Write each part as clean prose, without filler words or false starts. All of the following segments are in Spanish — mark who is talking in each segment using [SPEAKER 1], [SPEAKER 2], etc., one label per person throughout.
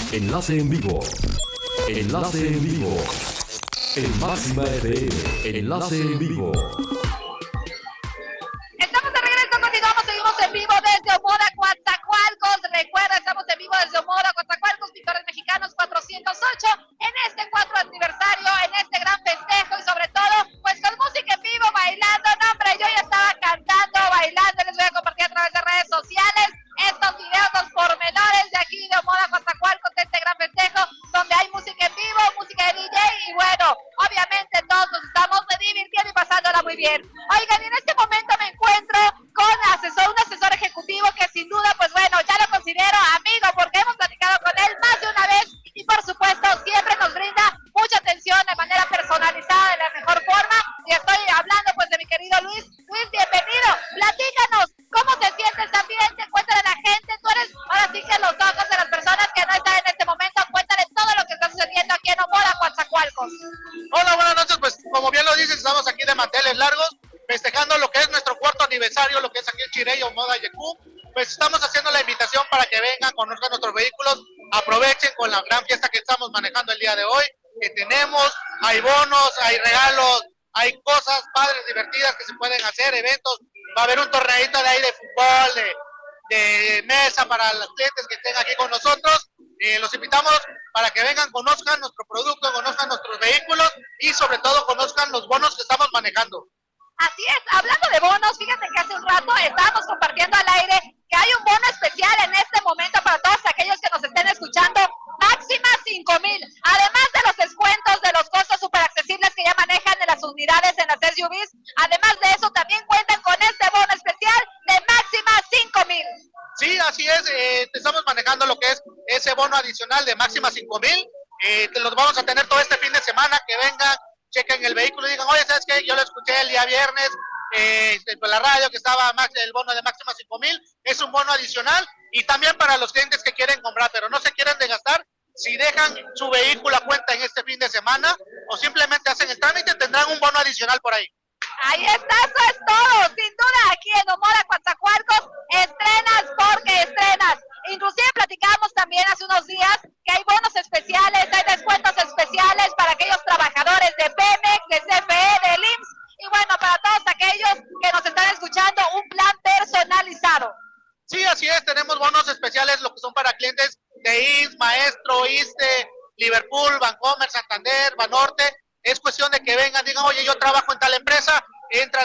[SPEAKER 1] Enlace en vivo. Enlace en vivo. En Máxima FM. Enlace en vivo.
[SPEAKER 2] Estamos de regreso, continuamos, seguimos en vivo desde Omoda, Coatzacoalcos. Recuerda, estamos en vivo desde Omoda, Coatzacoalcos, Pintores Mexicanos 408, en este 4 aniversario, en este gran festejo y sobre todo, pues con música en vivo, bailando. No, hombre, yo ya estaba cantando, bailando, les voy a compartir a través de redes sociales estos videos, los pormenores de aquí de Omoda, Coatzacoalcos, de este gran festejo, donde hay música en vivo, música de DJ y bueno, obviamente todos nos estamos divirtiendo y pasándola muy bien. Oigan, y en este momento me encuentro con un asesor ejecutivo que sin duda, pues bueno, ya lo considero amigo porque hemos platicado con él más de una vez y por supuesto siempre nos brinda mucha atención de manera personalizada, de la mejor forma, y estoy hablando pues de mi querido Luis. Luis, bienvenido, platícanos, ¿cómo se siente este ambiente? Cuéntale a la gente, tú eres ahora sí que los ojos de las personas que no están en este momento, cuéntale todo lo que está sucediendo aquí en Omoda, Coatzacoalcos.
[SPEAKER 3] Hola, buenas noches, pues como bien lo dices, estamos aquí de manteles largos, festejando lo que es nuestro 4º aniversario, lo que es aquí en Chirey, Omoda, Yecú. Pues estamos haciendo la invitación para que vengan, conozcan nuestros vehículos, aprovechen con la gran fiesta que estamos manejando el día de hoy, que tenemos, hay bonos, hay regalos, hay cosas padres, divertidas que se pueden hacer, eventos, va a haber un torneito de ahí de fútbol, de mesa para los clientes que estén aquí con nosotros. Los invitamos para que vengan, conozcan nuestro producto, conozcan nuestros vehículos y sobre todo conozcan los bonos que estamos manejando.
[SPEAKER 2] Así es, hablando de bonos, fíjate que hace un rato estábamos compartiendo al aire que hay un bono especial en este momento para todos aquellos que nos estén escuchando, máxima 5,000, además de los descuentos de los costos súper accesibles que ya manejan en las unidades en las SUVs, además de eso también cuentan con este bono especial de máxima 5,000.
[SPEAKER 3] Sí, así es, estamos manejando lo que es ese bono adicional de máxima 5,000, los vamos a tener todo este fin de semana, que vengan, chequen el vehículo y digan, oye, ¿sabes qué? Yo lo escuché el día viernes por la radio que estaba el bono de máxima 5,000, es un bono adicional y también para los clientes que quieren comprar, pero no se quieren desgastar, si dejan su vehículo a cuenta en este fin de semana o simplemente hacen el trámite, tendrán un bono adicional por ahí.
[SPEAKER 2] Ahí está, eso es todo, sin duda aquí en Omoda, Coatzacoalcos, estrenas porque estrenas. Inclusive platicábamos también hace unos días que hay bonos especiales, hay descuentos especiales para aquellos trabajadores de Pemex, de CFE, del IMSS y bueno, para todos aquellos que nos están escuchando, un plan personalizado.
[SPEAKER 3] Sí, así es, tenemos bonos especiales, lo que son para clientes de IMSS, Maestro, ISSSTE, Liverpool, Bancomer, Santander, Banorte. Es cuestión de que vengan, digan, oye, yo trabajo en tal empresa, entra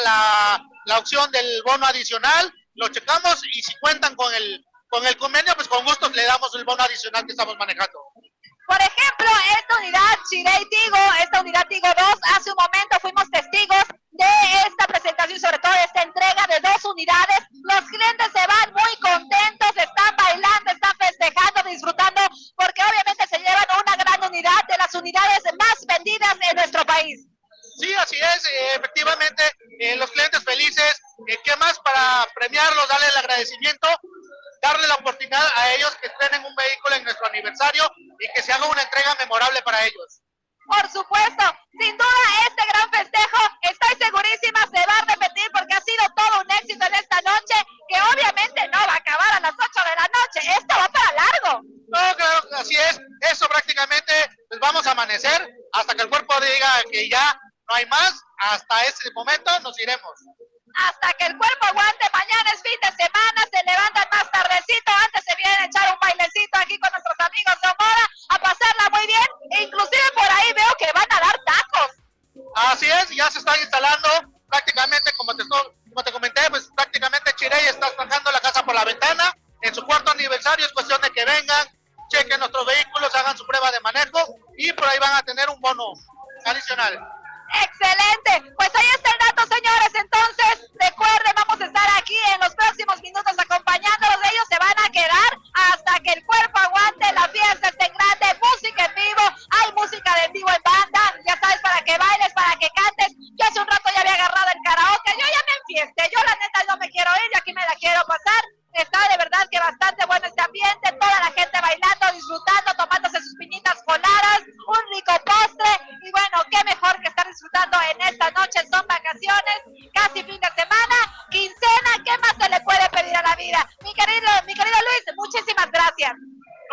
[SPEAKER 3] la opción del bono adicional, lo checamos y si cuentan con el convenio, pues con gusto le damos el bono adicional que estamos manejando.
[SPEAKER 2] Por ejemplo, esta unidad Chirey Tigo, esta unidad Tigo 2, hace un momento fuimos testigos de esta presentación, sobre todo de esta entrega de 2 unidades. Los clientes se van muy contentos, están bailando, están festejando, disfrutando, porque obviamente se llevan una gran unidad de las unidades más vendidas en nuestro país.
[SPEAKER 3] Sí, así es, efectivamente, los clientes felices, ¿qué más para premiarlos, darle el agradecimiento? Darle la oportunidad a ellos que estrenen un vehículo en nuestro aniversario y que se haga una entrega memorable para ellos.
[SPEAKER 2] Por supuesto, sin duda este gran festejo, estoy segurísima se va a repetir porque ha sido todo un éxito en esta noche, que obviamente no va a acabar a las 8 de la noche, esto va para largo.
[SPEAKER 3] No, claro, así es, eso prácticamente, pues vamos a amanecer hasta que el cuerpo diga que ya no hay más, hasta ese momento nos iremos.
[SPEAKER 2] Hasta que el cuerpo aguante, mañana es fin de semana, se levantan más tardecito, antes se vienen a echar un bailecito aquí con nuestros amigos de Omoda, a pasarla muy bien, e inclusive por ahí veo que van a dar tacos.
[SPEAKER 3] Así es, ya se están instalando, prácticamente como te comenté, pues prácticamente Chirey está sacando la casa por la ventana, en su 4º aniversario es cuestión de que vengan, chequen nuestros vehículos, hagan su prueba de manejo y por ahí van a tener un bono adicional.
[SPEAKER 2] ¡Excelente! Pues ahí está el dato, señores. Entonces, recuerden, vamos a estar aquí en los próximos minutos acompañándolos. Ellos se van a quedar hasta que el cuerpo aguante, la fiesta esté grande, música en vivo, hay música de en vivo en banda, ya sabes, para que bailes, para que cantes. Yo hace un rato ya había agarrado el karaoke, yo ya me enfiesté, yo la neta no me quiero ir, yo aquí me la quiero pasar. Está de verdad que bastante bueno este ambiente, toda la gente bailando, disfrutando, tomándose sus piñitas coladas, un rico postre y bueno, qué mejor que estar disfrutando en esta noche, son vacaciones, casi fin de semana, quincena, ¿qué más se le puede pedir a la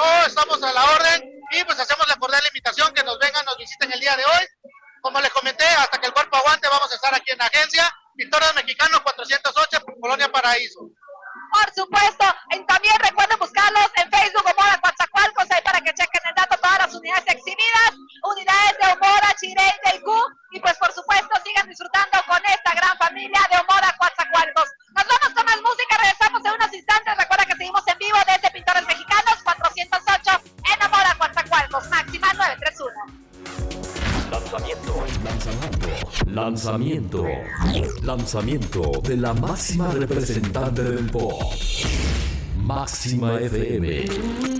[SPEAKER 3] Todos estamos a la orden y pues hacemos la cordial invitación que nos vengan, nos visiten el día de hoy. Como les comenté, hasta que el cuerpo aguante, vamos a estar aquí en la agencia Pintores Mexicanos 408, Colonia Paraíso.
[SPEAKER 2] Por supuesto, también recuerden buscarlos en Facebook Omoda Coatzacoalcos, ahí para que chequen el dato, todas las unidades exhibidas, unidades de Omoda, Chirey, del Q, y pues por supuesto sigan disfrutando con esta gran familia de Omoda Coatzacoalcos. Nos vamos con más música, regresamos en unos instantes, recuerda que seguimos en vivo desde Pintores Mexicanos 408 en Omoda Coatzacoalcos, máxima 931.
[SPEAKER 1] Lanzamiento de la máxima representante del pop, Máxima FM.